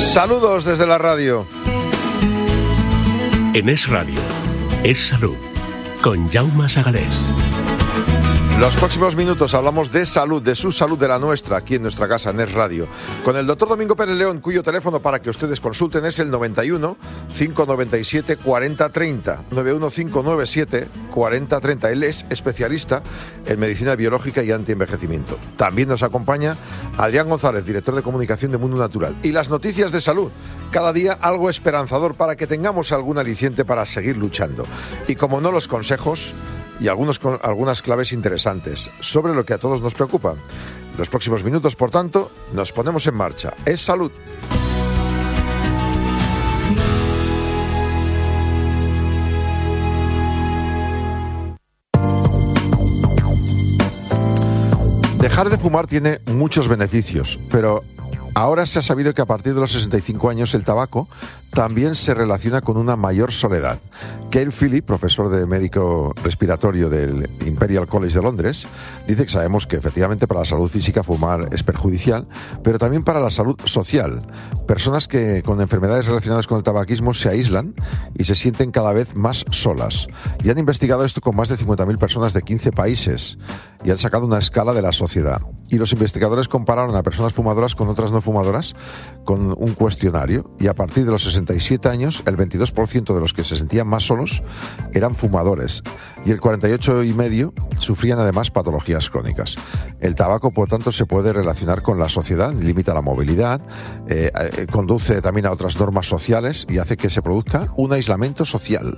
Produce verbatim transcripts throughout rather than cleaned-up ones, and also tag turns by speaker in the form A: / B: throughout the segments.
A: Saludos desde la radio.
B: En Es Radio, Es Salud, con Jaume Sagalés.
A: Los próximos minutos hablamos de salud, de su salud, de la nuestra, aquí en nuestra casa, en Es Radio, con el doctor Domingo Pérez León, cuyo teléfono para que ustedes consulten es el noventa y uno, cinco noventa y siete, cuarenta treinta, noventa y uno, cinco noventa y siete, cuarenta treinta. Él es especialista en medicina biológica y antienvejecimiento. También nos acompaña Adrián González, director de comunicación de Mundo Natural. Y las noticias de salud, cada día algo esperanzador para que tengamos algún aliciente para seguir luchando. Y como no, los consejos y algunos, algunas claves interesantes sobre lo que a todos nos preocupa. Los próximos minutos, por tanto, nos ponemos en marcha. Es salud. Dejar de fumar tiene muchos beneficios, pero ahora se ha sabido que a partir de los sesenta y cinco años el tabaco también se relaciona con una mayor soledad. Keir Philly, profesor de médico respiratorio del Imperial College de Londres, dice que sabemos que efectivamente para la salud física fumar es perjudicial, pero también para la salud social. Personas que con enfermedades relacionadas con el tabaquismo se aíslan y se sienten cada vez más solas. Y han investigado esto con más de cincuenta mil personas de quince países y han sacado una escala de la sociedad. Y los investigadores compararon a personas fumadoras con otras no fumadoras con un cuestionario, y a partir de los sesenta y siete años el veintidós por ciento de los que se sentían más solos eran fumadores y el cuarenta y ocho coma cinco por ciento sufrían además patologías crónicas. El tabaco, por tanto, se puede relacionar con la sociedad, limita la movilidad, eh, eh, conduce también a otras normas sociales y hace que se produzca un aislamiento social.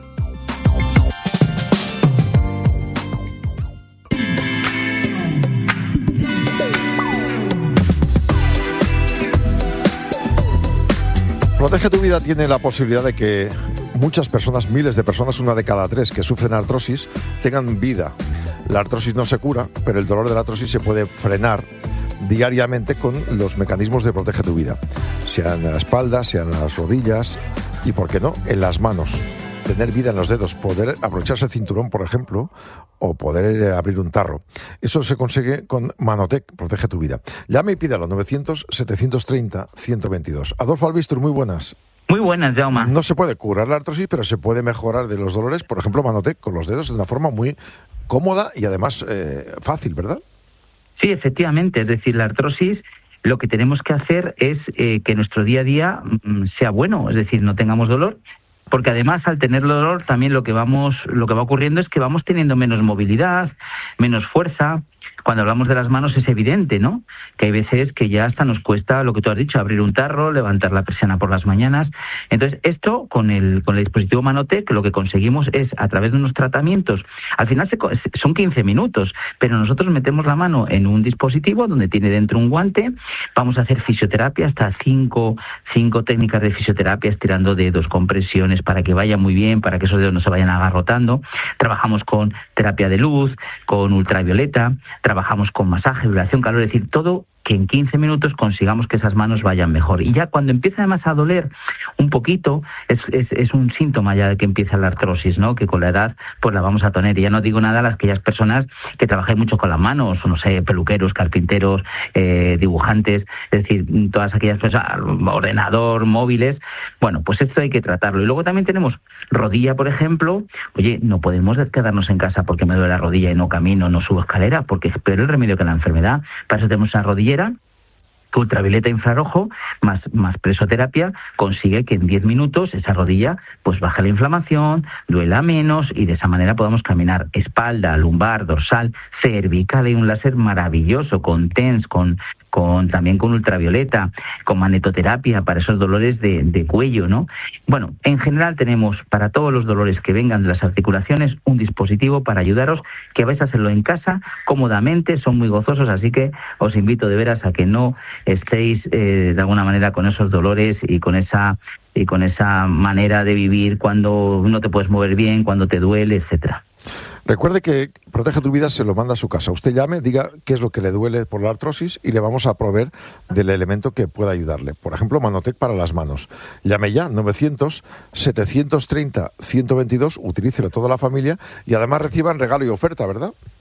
A: Protege tu Vida tiene la posibilidad de que muchas personas, miles de personas, una de cada tres que sufren artrosis, tengan vida. La artrosis no se cura, pero el dolor de la artrosis se puede frenar diariamente con los mecanismos de Protege tu Vida. Sean en la espalda, sean en las rodillas y, ¿por qué no?, en las manos. Tener vida en los dedos, poder abrocharse el cinturón, por ejemplo, o poder abrir un tarro. Eso se consigue con Manotec, Protege tu Vida. Llame y pídalo, novecientos, setecientos treinta, ciento veintidós. Adolfo Albistur, muy buenas.
C: Muy buenas, Jaume.
A: No se puede curar la artrosis, pero se puede mejorar de los dolores, por ejemplo, Manotec, con los dedos, de una forma muy cómoda y además eh, fácil, ¿verdad?
C: Sí, efectivamente. Es decir, la artrosis, lo que tenemos que hacer es eh, que nuestro día a día mm, sea bueno, es decir, no tengamos dolor. Porque además, al tener dolor, también lo que vamos, lo que va ocurriendo es que vamos teniendo menos movilidad, menos fuerza. Cuando hablamos de las manos es evidente, ¿no?, que hay veces que ya hasta nos cuesta, lo que tú has dicho, abrir un tarro, levantar la persiana por las mañanas. Entonces, esto con el con el dispositivo Manotec lo que conseguimos es, a través de unos tratamientos, al final se, son quince minutos, pero nosotros metemos la mano en un dispositivo donde tiene dentro un guante, vamos a hacer fisioterapia, hasta cinco, cinco técnicas de fisioterapia, estirando dedos, compresiones, para que vaya muy bien, para que esos dedos no se vayan agarrotando. Trabajamos con terapia de luz, con ultravioleta, trabajamos con masaje, vibración, calor, es decir, todo que en quince minutos consigamos que esas manos vayan mejor. Y ya cuando empieza además a doler un poquito, es, es, es un síntoma ya de que empieza la artrosis, ¿no?, que con la edad pues la vamos a tener. Y ya no digo nada a las aquellas personas que trabajan mucho con las manos, no sé, peluqueros, carpinteros, eh, dibujantes, es decir, todas aquellas personas, ordenador, móviles. Bueno, pues esto hay que tratarlo. Y luego también tenemos rodilla, por ejemplo. Oye, no podemos quedarnos en casa porque me duele la rodilla y no camino, no subo escalera, porque es peor el remedio que la enfermedad. Para eso tenemos una rodilla que ultravioleta infrarrojo más, más presoterapia consigue que en diez minutos esa rodilla pues baje la inflamación, duela menos y de esa manera podamos caminar. Espalda, lumbar, dorsal, cervical, hay un láser maravilloso con TENS, con con también con ultravioleta, con magnetoterapia para esos dolores de, de cuello, ¿no? Bueno, en general tenemos para todos los dolores que vengan de las articulaciones un dispositivo para ayudaros, que vais a hacerlo en casa cómodamente, son muy gozosos, así que os invito de veras a que no estéis eh, de alguna manera con esos dolores y con esa y con esa manera de vivir cuando no te puedes mover bien, cuando te duele, etcétera.
A: Recuerde que Protege tu Vida se lo manda a su casa. Usted llame, diga qué es lo que le duele por la artrosis y le vamos a proveer del elemento que pueda ayudarle. Por ejemplo, Manotec para las manos. Llame ya, novecientos, setecientos treinta, ciento veintidós, utilícelo toda la familia y además reciban regalo y oferta, ¿verdad?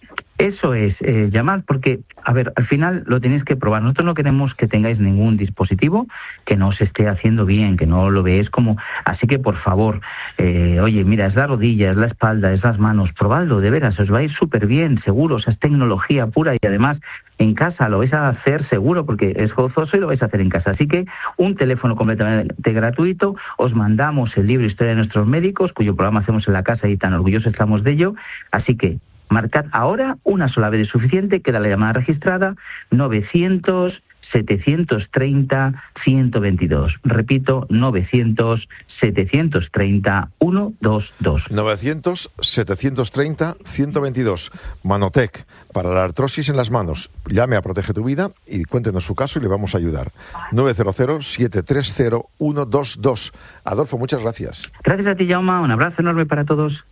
C: Eso es, eh, llamad, porque, a ver, al final lo tenéis que probar. Nosotros no queremos que tengáis ningún dispositivo que no os esté haciendo bien, que no lo veáis como... Así que, por favor, eh, oye, mira, es la rodilla, es la espalda, es las manos, probadlo, de veras, os va a ir súper bien, seguro, o sea, es tecnología pura y además en casa lo vais a hacer seguro porque es gozoso y lo vais a hacer en casa. Así que un teléfono completamente gratuito, os mandamos el libro Historia de nuestros médicos, cuyo programa hacemos en la casa y tan orgullosos estamos de ello, así que marcad ahora, una sola vez es suficiente, queda la llamada registrada, novecientos, setecientos treinta, ciento veintidós. Repito, novecientos, setecientos treinta, ciento veintidós.
A: novecientos, setecientos treinta, ciento veintidós. Manotec, para la artrosis en las manos. Llame a Protege tu Vida y cuéntenos su caso y le vamos a ayudar. nueve cero cero, siete tres cero, ciento veintidós. Adolfo, muchas gracias.
C: Gracias a ti, Jaume. Un abrazo enorme para todos.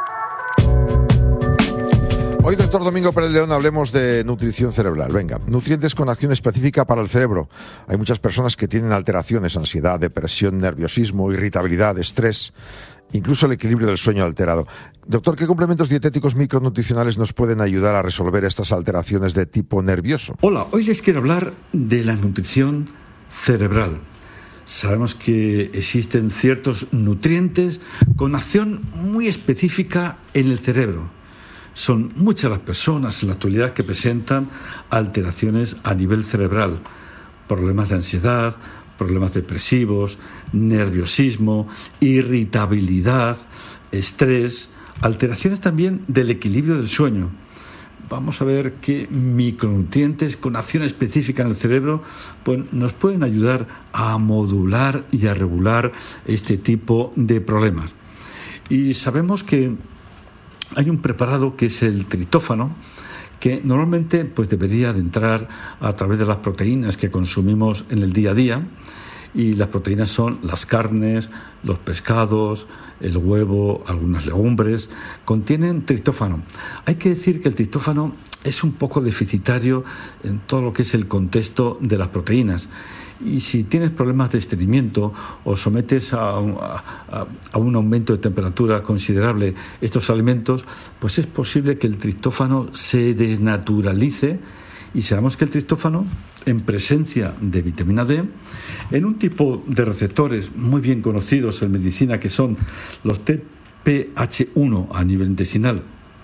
A: Hoy, doctor Domingo Pérez León, hablemos de nutrición cerebral. Venga, nutrientes con acción específica para el cerebro. Hay muchas personas que tienen alteraciones, ansiedad, depresión, nerviosismo, irritabilidad, estrés, incluso el equilibrio del sueño alterado. Doctor, ¿qué complementos dietéticos micronutricionales nos pueden ayudar a resolver estas alteraciones de tipo nervioso?
D: Hola, hoy les quiero hablar de la nutrición cerebral. Sabemos que existen ciertos nutrientes con acción muy específica en el cerebro. Son muchas las personas en la actualidad que presentan alteraciones a nivel cerebral, problemas de ansiedad, problemas depresivos, nerviosismo, irritabilidad, estrés, alteraciones también del equilibrio del sueño. Vamos a ver qué micronutrientes con acción específica en el cerebro pues, nos pueden ayudar a modular y a regular este tipo de problemas. Y sabemos que hay un preparado que es el triptófano, que normalmente pues, debería de entrar a través de las proteínas que consumimos en el día a día. Y las proteínas son las carnes, los pescados, el huevo, algunas legumbres, contienen triptófano. Hay que decir que el triptófano es un poco deficitario en todo lo que es el contexto de las proteínas. Y si tienes problemas de estreñimiento o sometes a un, a, a un aumento de temperatura considerable estos alimentos, pues es posible que el triptófano se desnaturalice. Y sabemos que el triptófano, en presencia de vitamina D, en un tipo de receptores muy bien conocidos en medicina, que son los T P H uno a nivel intestinal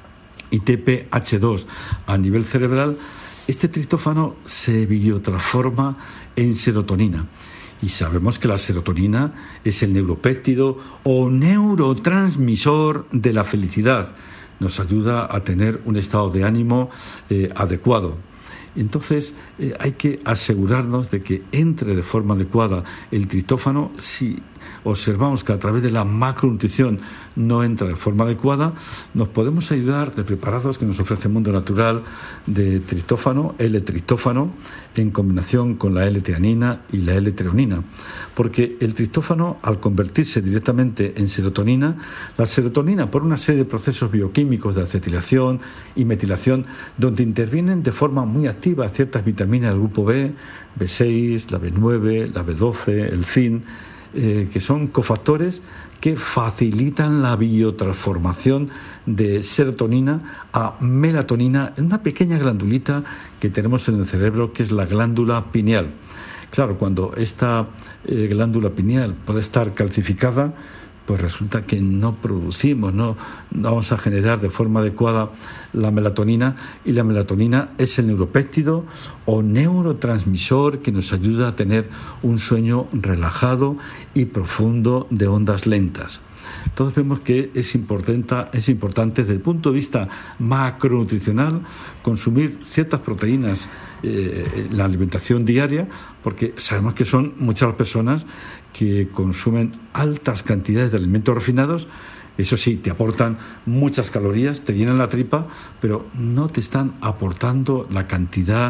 D: y T P H dos a nivel cerebral, este triptófano se biotransforma en serotonina. Y sabemos que la serotonina es el neuropéptido o neurotransmisor de la felicidad. Nos ayuda a tener un estado de ánimo eh, adecuado. Entonces eh, hay que asegurarnos de que entre de forma adecuada el triptófano. Si observamos que a través de la macronutrición no entra de forma adecuada, nos podemos ayudar de preparados que nos ofrece Mundo Natural de triptófano, L-triptófano, en combinación con la L-teanina y la L-treonina. Porque el triptófano, al convertirse directamente en serotonina, la serotonina, por una serie de procesos bioquímicos de acetilación y metilación, donde intervienen de forma muy activa ciertas vitaminas del grupo B, B seis, la B nueve, la B doce, el zinc, eh, que son cofactores que facilitan la biotransformación de serotonina a melatonina en una pequeña glandulita que tenemos en el cerebro, que es la glándula pineal. Claro, cuando esta eh, glándula pineal puede estar calcificada, pues resulta que no producimos, no, no vamos a generar de forma adecuada la melatonina, y la melatonina es el neuropéptido o neurotransmisor que nos ayuda a tener un sueño relajado y profundo de ondas lentas. Entonces vemos que es importante, es importante desde el punto de vista macronutricional consumir ciertas proteínas eh, en la alimentación diaria, porque sabemos que son muchas las personas que consumen altas cantidades de alimentos refinados. Eso sí, te aportan muchas calorías, te llenan la tripa, pero no te están aportando la cantidad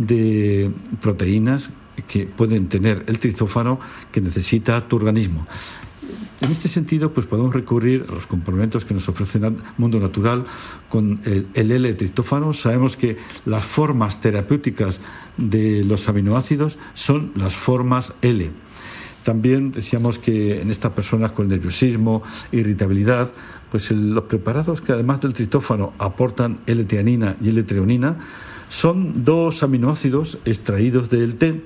D: de proteínas que pueden tener el triptófano que necesita tu organismo. En este sentido, pues podemos recurrir a los complementos que nos ofrece el Mundo Natural con el, el L-triptófano. Sabemos que las formas terapéuticas de los aminoácidos son las formas L. También decíamos que en estas personas con nerviosismo, irritabilidad, pues el, los preparados que además del triptófano aportan L-teanina y L-treonina son dos aminoácidos extraídos del té.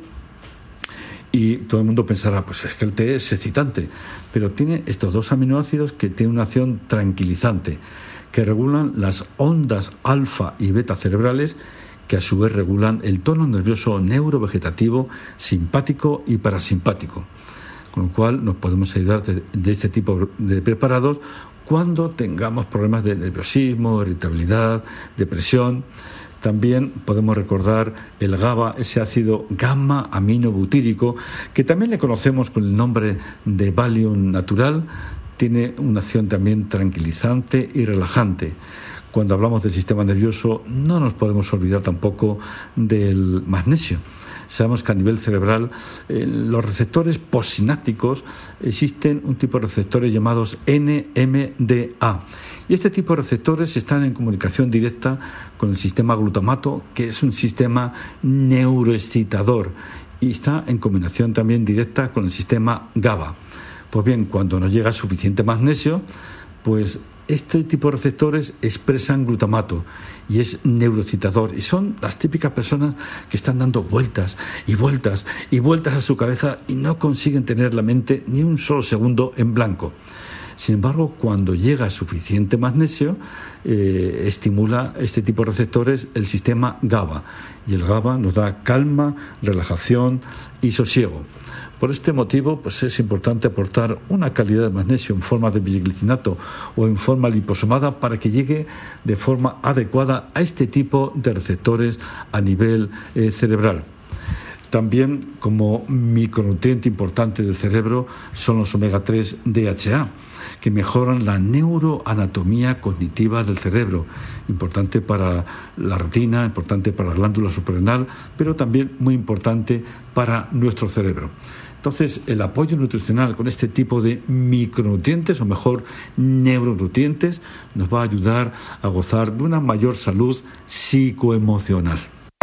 D: Y todo el mundo pensará, pues es que el té es excitante, pero tiene estos dos aminoácidos que tienen una acción tranquilizante, que regulan las ondas alfa y beta cerebrales, que a su vez regulan el tono nervioso neurovegetativo, simpático y parasimpático. Con lo cual nos podemos ayudar de, de este tipo de preparados cuando tengamos problemas de nerviosismo, irritabilidad, depresión. También podemos recordar el GABA, ese ácido gamma-aminobutírico, que también le conocemos con el nombre de Valium natural. Tiene una acción también tranquilizante y relajante. Cuando hablamos del sistema nervioso, no nos podemos olvidar tampoco del magnesio. Sabemos que a nivel cerebral, eh, los receptores postsinápticos, existen un tipo de receptores llamados N M D A. Y este tipo de receptores están en comunicación directa con el sistema glutamato, que es un sistema neuroexcitador, y está en combinación también directa con el sistema GABA. Pues bien, cuando no llega suficiente magnesio, pues este tipo de receptores expresan glutamato y es neuroexcitador, y son las típicas personas que están dando vueltas y vueltas y vueltas a su cabeza y no consiguen tener la mente ni un solo segundo en blanco. Sin embargo, cuando llega suficiente magnesio, eh, estimula este tipo de receptores el sistema GABA, y el GABA nos da calma, relajación y sosiego. Por este motivo, pues es importante aportar una calidad de magnesio en forma de bisglicinato o en forma liposomada para que llegue de forma adecuada a este tipo de receptores a nivel eh, cerebral. También, como micronutriente importante del cerebro, son los omega tres D H A, que mejoran la neuroanatomía cognitiva del cerebro, importante para la retina, importante para la glándula suprarrenal, pero también muy importante para nuestro cerebro. Entonces, el apoyo nutricional con este tipo de micronutrientes, o mejor, neuronutrientes, nos va a ayudar a gozar de una mayor salud psicoemocional.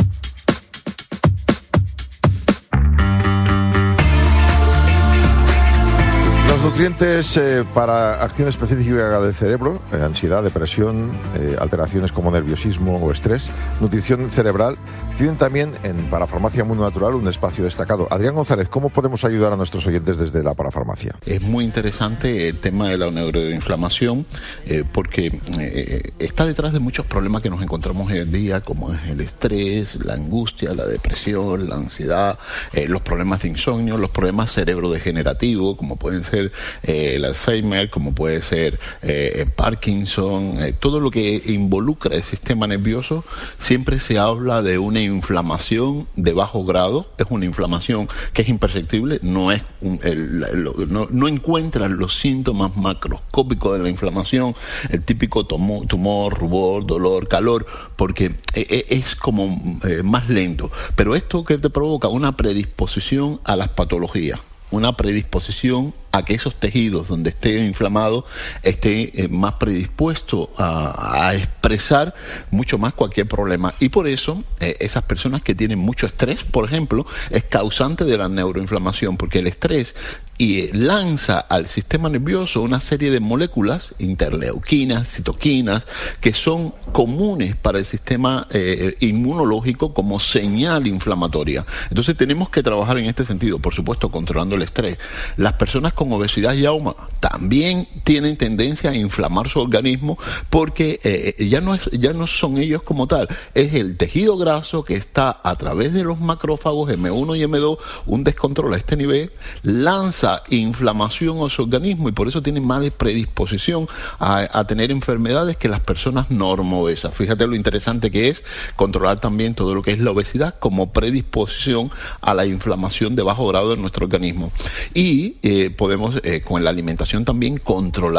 A: Nutrientes eh, para acción específica del cerebro, eh, ansiedad, depresión, eh, alteraciones como nerviosismo o estrés, nutrición cerebral, tienen también en Parafarmacia Mundo Natural un espacio destacado. Adrián González, ¿cómo podemos ayudar a nuestros oyentes desde la Parafarmacia?
E: Es muy interesante el tema de la neuroinflamación eh, porque eh, está detrás de muchos problemas que nos encontramos hoy en día, como es el estrés, la angustia, la depresión, la ansiedad, eh, los problemas de insomnio, los problemas cerebrodegenerativos, como pueden ser Eh, el Alzheimer, como puede ser eh, Parkinson, eh, todo lo que involucra el sistema nervioso. Siempre se habla de una inflamación de bajo grado. Es una inflamación que es imperceptible, no es un, el, el, no, no encuentran los síntomas macroscópicos de la inflamación, el típico tumor, tumor rubor, dolor, calor, porque eh, es como eh, más lento. Pero esto que te provoca una predisposición a las patologías, una predisposición a que esos tejidos donde esté inflamado esté eh, más predispuesto a, a expresar mucho más cualquier problema. Y por eso eh, esas personas que tienen mucho estrés, por ejemplo, es causante de la neuroinflamación, porque el estrés y eh, lanza al sistema nervioso una serie de moléculas, interleuquinas, citoquinas, que son comunes para el sistema eh, inmunológico como señal inflamatoria. Entonces tenemos que trabajar en este sentido, por supuesto, controlando el estrés. Las personas con obesidad y auma también tienen tendencia a inflamar su organismo, porque eh, ya no es, ya no son ellos como tal, es el tejido graso que está a través de los macrófagos eme uno y eme dos, un descontrol a este nivel, lanza inflamación a su organismo, y por eso tienen más predisposición a, a tener enfermedades que las personas normobesas. Fíjate lo interesante que es controlar también todo lo que es la obesidad como predisposición a la inflamación de bajo grado en nuestro organismo. Y eh, podemos eh, con la alimentación también controlar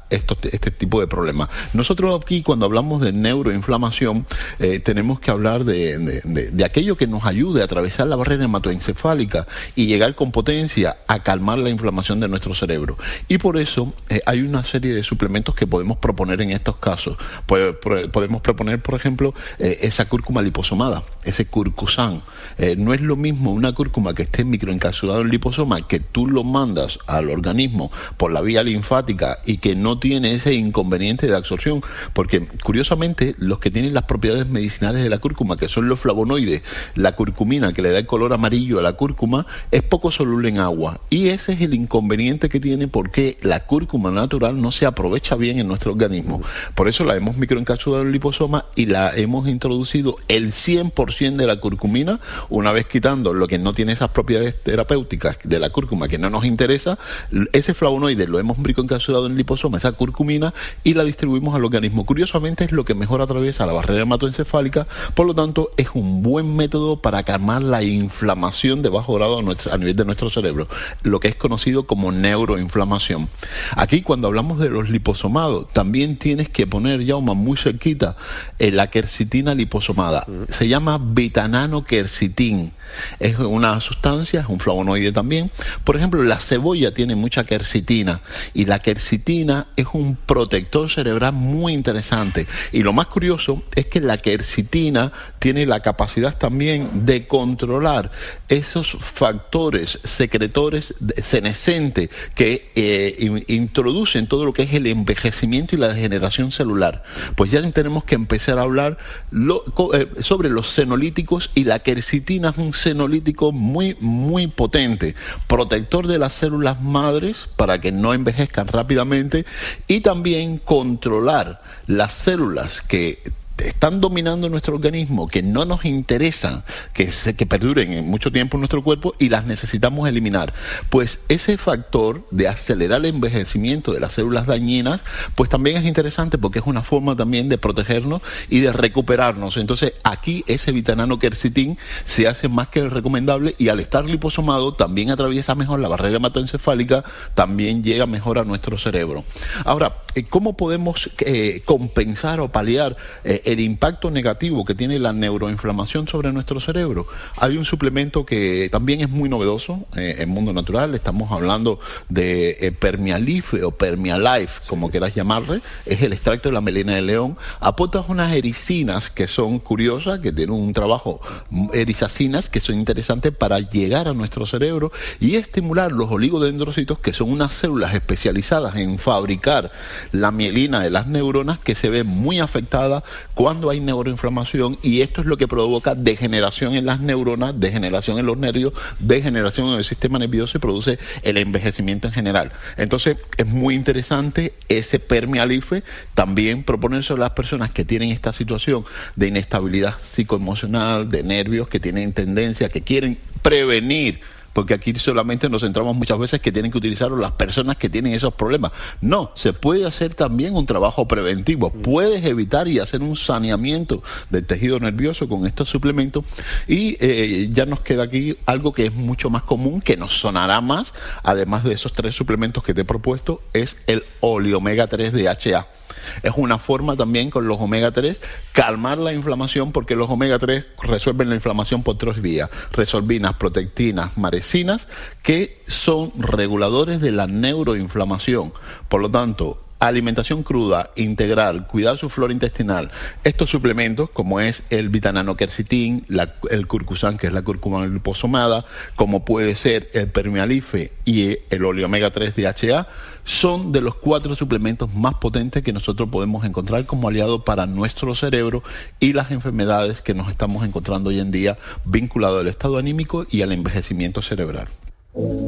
E: estos, este tipo de problemas. Nosotros aquí, cuando hablamos de neuroinflamación, eh, tenemos que hablar de, de, de, de aquello que nos ayude a atravesar la barrera hematoencefálica y llegar con potencia a calmar la inflamación de nuestro cerebro. Y por eso eh, hay una serie de suplementos que podemos proponer en estos casos. Pues, podemos proponer, por ejemplo, eh, esa cúrcuma liposomada, ese curcusan. Eh, no es lo mismo una cúrcuma que esté microencapsulado en liposoma, que tú lo mandas al organismo por la vía linfática y que no tiene ese inconveniente de absorción, porque curiosamente los que tienen las propiedades medicinales de la cúrcuma, que son los flavonoides, la curcumina, que le da el color amarillo a la cúrcuma, es poco soluble en agua, y ese es el inconveniente que tiene, porque la cúrcuma natural no se aprovecha bien en nuestro organismo. Por eso la hemos microencapsulado en liposoma y la hemos introducido el cien por ciento de la curcumina, una vez quitando lo que no tiene esas propiedades terapéuticas de la cúrcuma que no nos interesa. Ese flavonoide lo hemos microencapsulado en liposoma, esa curcumina, y la distribuimos al organismo. Curiosamente es lo que mejor atraviesa la barrera hematoencefálica, por lo tanto es un buen método para calmar la inflamación de bajo grado a, nuestro, a nivel de nuestro cerebro, lo que es conocido como neuroinflamación. Aquí, cuando hablamos de los liposomados, también tienes que poner, Jaume, muy cerquita, eh, la quercitina liposomada. Se llama vitananoquercitín. Es una sustancia, es un flavonoide también. Por ejemplo, la cebolla tiene mucha quercitina, y la quercitina es un protector cerebral muy interesante. Y lo más curioso es que la quercitina tiene la capacidad también de controlar esos factores secretores senescentes que eh, in, introducen todo lo que es el envejecimiento y la degeneración celular. Pues ya tenemos que empezar a hablar lo, eh, sobre los senolíticos, y la quercitina es un senolítico muy, muy potente, protector de las células madres para que no envejezcan rápidamente, y también controlar las células que están dominando nuestro organismo, que no nos interesan que, se, que perduren en mucho tiempo en nuestro cuerpo, y las necesitamos eliminar. Pues ese factor de acelerar el envejecimiento de las células dañinas, pues también es interesante, porque es una forma también de protegernos y de recuperarnos. Entonces aquí ese vitananoquercitín se hace más que recomendable, y al estar liposomado también atraviesa mejor la barrera hematoencefálica, también llega mejor a nuestro cerebro. Ahora, ¿cómo podemos eh, compensar o paliar eh, el impacto negativo que tiene la neuroinflamación sobre nuestro cerebro? Hay un suplemento que también es muy novedoso eh, en Mundo Natural. Estamos hablando de eh, Permialife o Permialife, como quieras llamarle. Es el extracto de la melena de león. Aporta unas ericinas que son curiosas, que tienen un trabajo, erizacinas, que son interesantes para llegar a nuestro cerebro y estimular los oligodendrocitos, que son unas células especializadas en fabricar la mielina de las neuronas, que se ve muy afectada cuando hay neuroinflamación, y esto es lo que provoca degeneración en las neuronas, degeneración en los nervios, degeneración en el sistema nervioso, y produce el envejecimiento en general. Entonces es muy interesante ese Permialife, también proponerse a las personas que tienen esta situación de inestabilidad psicoemocional, de nervios, que tienen tendencia, que quieren prevenir, porque aquí solamente nos centramos muchas veces que tienen que utilizarlo las personas que tienen esos problemas. No, se puede hacer también un trabajo preventivo. Puedes evitar y hacer un saneamiento del tejido nervioso con estos suplementos, y eh, ya nos queda aquí algo que es mucho más común, que nos sonará más, además de esos tres suplementos que te he propuesto, es el oleomega tres D H A. Es una forma también, con los omega tres, calmar la inflamación, porque los omega tres resuelven la inflamación por tres vías: resorbinas, protectinas, marecinas, que son reguladores de la neuroinflamación. Por lo tanto, alimentación cruda, integral, cuidar su flora intestinal. Estos suplementos, como es el vitananoquercitín, la, el curcusan, que es la cúrcuma liposomada, como puede ser el Permialife y el oleomega tres D H A, son de los cuatro suplementos más potentes que nosotros podemos encontrar como aliado para nuestro cerebro y las enfermedades que nos estamos encontrando hoy en día, vinculadas al estado anímico y al envejecimiento cerebral.